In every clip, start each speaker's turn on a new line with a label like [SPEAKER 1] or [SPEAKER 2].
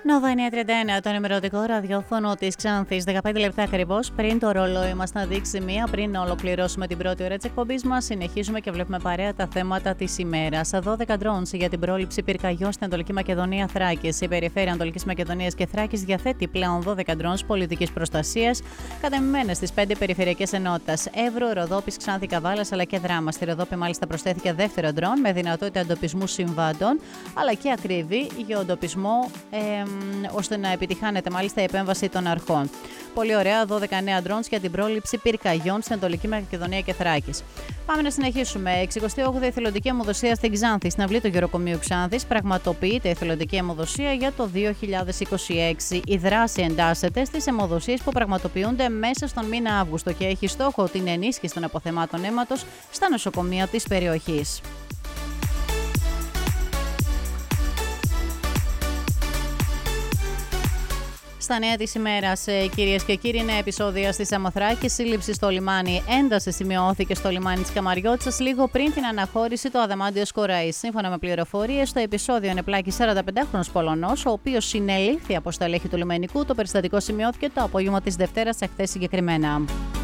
[SPEAKER 1] Νόβα 931, το ενημερωτικό ραδιόφωνο της Ξάνθης. 15 λεπτά ακριβώς πριν το ρολόι μας να δείξει μία, πριν ολοκληρώσουμε την πρώτη ώρα της εκπομπής μας, συνεχίζουμε και βλέπουμε παρέα τα θέματα της ημέρας. 12 drones για την πρόληψη πυρκαγιών στην Ανατολική Μακεδονία Θράκης. Η περιφέρεια Ανατολικής Μακεδονίας και Θράκης διαθέτει πλέον 12 drones πολιτικής προστασίας, κατεμημένες στις 5 περιφερειακές ενότητες Εύρω, Ροδόπης, Ξάνθη, Καβάλας αλλά και Δράμα. Στη Ροδόπη, μάλιστα, προσθέθηκε δεύτερο drone με δυνατότητα εντοπισμού συμβάντων αλλά και ακρίβη γεωντοπισμό, ώστε να επιτυχάνεται μάλιστα η επέμβαση των αρχών. Πολύ ωραία, 12 νέα drones για την πρόληψη πυρκαγιών στην Ανατολική Μακεδονία και Θράκης. Πάμε να συνεχίσουμε. 68η εθελοντική αιμοδοσία στην Ξάνθη. Στην αυλή του Γεροκομείου Ξάνθης πραγματοποιείται εθελοντική αιμοδοσία για το 2026. Η δράση εντάσσεται στις αιμοδοσίες που πραγματοποιούνται μέσα στον μήνα Αύγουστο και έχει στόχο την ενίσχυση των αποθεμάτων αίματος στα νοσοκομεία της περιοχής. Στα νέα της ημέρας, κυρίες και κύριοι, νέα επεισόδια στη Σαμοθράκη, σύλληψη στο λιμάνι. Ένταση σημειώθηκε στο λιμάνι της Καμαριώτσας λίγο πριν την αναχώρηση του Αδαμάντιος Κοραής. Σύμφωνα με πληροφορίες, στο επεισόδιο ενεπλάκη 45χρονος Πολωνός, ο οποίος συνελήφθη από στελέχη του λιμενικού. Το περιστατικό σημειώθηκε το απόγευμα της Δευτέρας, εχθές συγκεκριμένα.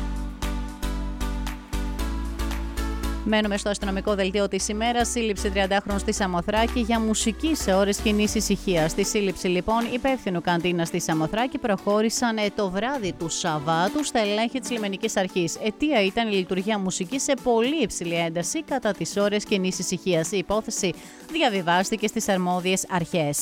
[SPEAKER 1] Μένουμε στο αστυνομικό δελτίο της ημέρας. Σύλληψη 30χρονου στη Σαμοθράκη για μουσική σε ώρες κοινής ησυχίας. Στη σύλληψη, λοιπόν, υπεύθυνου καντίνα στη Σαμοθράκη προχώρησαν το βράδυ του Σαββάτου στα ελέγχη της λιμενικής αρχής. Αιτία ήταν η λειτουργία μουσικής σε πολύ υψηλή ένταση κατά τις ώρες κοινής ησυχίας. Η υπόθεση διαβιβάστηκε στις αρμόδιες αρχές.